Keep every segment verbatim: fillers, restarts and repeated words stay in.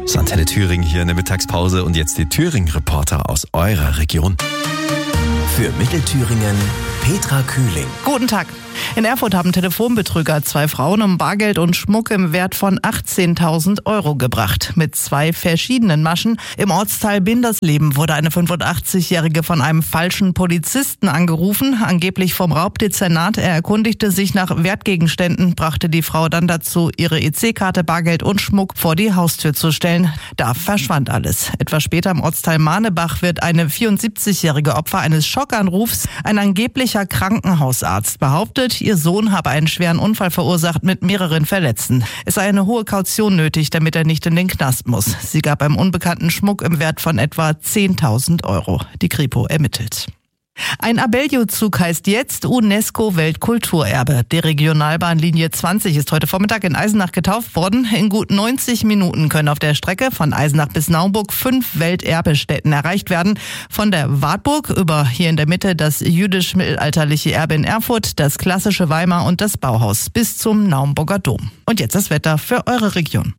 Antenne Thüringen hier in der Mittagspause und jetzt die Thüringen-Reporter aus eurer Region. Für Mittelthüringen Petra Kühling. Guten Tag. In Erfurt haben Telefonbetrüger zwei Frauen um Bargeld und Schmuck im Wert von achtzehntausend Euro gebracht. Mit zwei verschiedenen Maschen. Im Ortsteil Bindersleben wurde eine fünfundachtzigjährige von einem falschen Polizisten angerufen, angeblich vom Raubdezernat. Er erkundigte sich nach Wertgegenständen, brachte die Frau dann dazu, ihre E C-Karte, Bargeld und Schmuck vor die Haustür zu stellen. Da verschwand alles. Etwas später im Ortsteil Manebach wird eine vierundsiebzigjährige Opfer eines Schockanrufs, ein angeblicher Krankenhausarzt, behauptet, ihr Sohn habe einen schweren Unfall verursacht mit mehreren Verletzten. Es sei eine hohe Kaution nötig, damit er nicht in den Knast muss. Sie gab einem Unbekannten Schmuck im Wert von etwa zehntausend Euro. Die Kripo ermittelt. Ein Abellio-Zug heißt jetzt UNESCO-Weltkulturerbe. Die Regionalbahnlinie zwanzig ist heute Vormittag in Eisenach getauft worden. In gut neunzig Minuten können auf der Strecke von Eisenach bis Naumburg fünf Welterbestätten erreicht werden. Von der Wartburg über hier in der Mitte das jüdisch-mittelalterliche Erbe in Erfurt, das klassische Weimar und das Bauhaus bis zum Naumburger Dom. Und jetzt das Wetter für eure Region.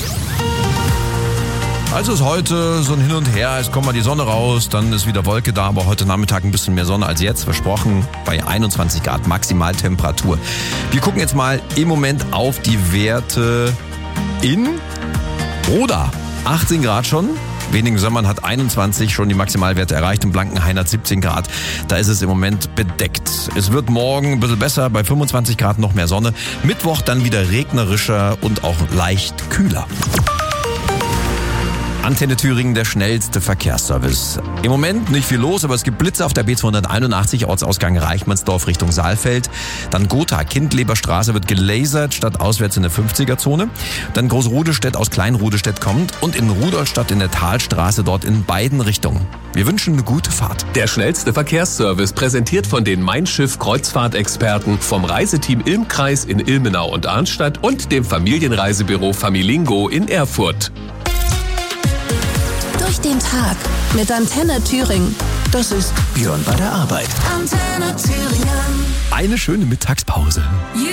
Also ist heute so ein Hin und Her, es kommt mal die Sonne raus, dann ist wieder Wolke da, aber heute Nachmittag ein bisschen mehr Sonne als jetzt, versprochen, bei einundzwanzig Grad Maximaltemperatur. Wir gucken jetzt mal im Moment auf die Werte in Roda. achtzehn Grad schon. Wenigen Sommern hat einundzwanzig schon die Maximalwerte erreicht und Blankenhain hat siebzehn Grad. Da ist es im Moment bedeckt. Es wird morgen ein bisschen besser, bei fünfundzwanzig Grad noch mehr Sonne. Mittwoch dann wieder regnerischer und auch leicht kühler. Antenne Thüringen, der schnellste Verkehrsservice. Im Moment nicht viel los, aber es gibt Blitze auf der B zweihunderteinundachtzig, Ortsausgang Reichmannsdorf Richtung Saalfeld. Dann Gotha, Kindleberstraße wird gelasert, statt auswärts in der fünfziger-Zone. Dann Großrudestedt aus Kleinrudestedt kommt und in Rudolstadt in der Talstraße dort in beiden Richtungen. Wir wünschen eine gute Fahrt. Der schnellste Verkehrsservice präsentiert von den Mein Schiff Kreuzfahrtexperten vom Reiseteam Ilmkreis in Ilmenau und Arnstadt und dem Familienreisebüro Familingo in Erfurt. Durch den Tag mit Antenne Thüringen. Das ist Björn bei der Arbeit. Antenne Thüringen. Eine schöne Mittagspause.